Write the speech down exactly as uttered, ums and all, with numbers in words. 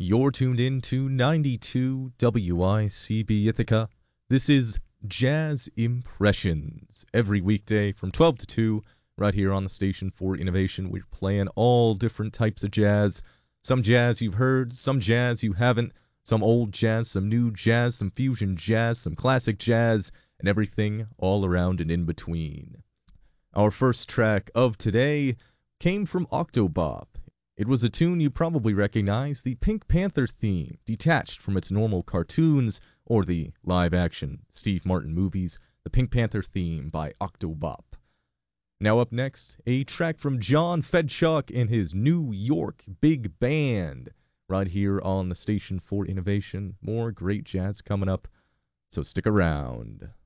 You're tuned in to ninety-two W I C B Ithaca. This is Jazz Impressions. Every weekday from twelve to two, right here on the station for innovation. We're playing all different types of jazz. Some jazz you've heard, some jazz you haven't, some old jazz, some new jazz, some fusion jazz, some classic jazz, and everything all around and in between. Our first track of today came from Octobop. It was a tune you probably recognize, the Pink Panther theme, detached from its normal cartoons or the live-action Steve Martin movies, the Pink Panther theme by Octobop. Now up next, a track from John Fedchuk and his New York Big Band, right here on the station for innovation. More great jazz coming up, so stick around.